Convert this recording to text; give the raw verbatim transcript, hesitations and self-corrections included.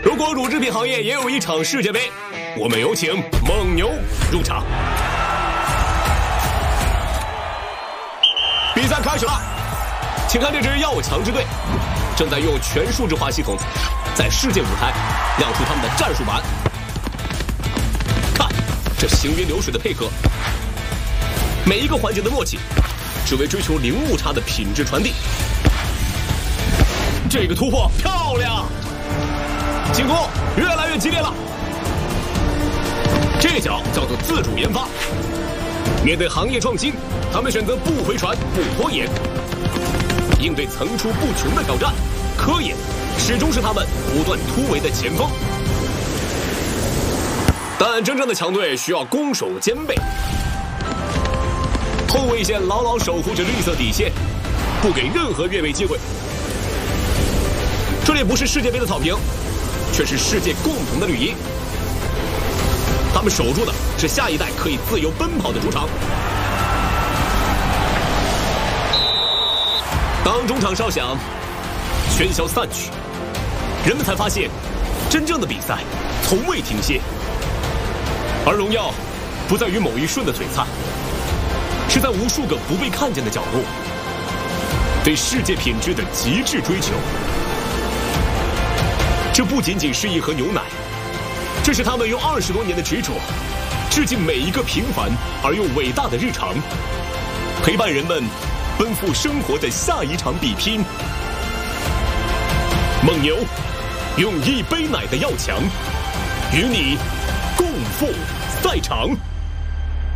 如果乳制品行业也有一场世界杯，我们有请蒙牛入场。比赛开始了，请看这支要强之队，正在用全数字化系统，在世界舞台亮出他们的战术板。看，这行云流水的配合，每一个环节的默契，只为追求零误差的品质传递。这个突破漂亮，进攻越来越激烈了。这脚叫做自主研发。面对行业创新，他们选择不回传、不拖延，应对层出不穷的挑战。科研始终是他们不断突围的前锋。但真正的强队需要攻守兼备，后卫线牢牢守护着绿色底线，不给任何越位机会。这里不是世界杯的草坪，却是世界共同的绿茵。他们守住的是下一代可以自由奔跑的主场。当中场哨响，喧嚣散去，人们才发现，真正的比赛从未停歇。而荣耀不在于某一瞬的璀璨，是在无数个不被看见的角落，对世界品质的极致追求。这不仅仅是一盒牛奶，这是他们用二十多年的执着，致敬每一个平凡而又伟大的日常，陪伴人们奔赴生活的下一场比拼。蒙牛用一杯奶的要强，与你共赴赛场。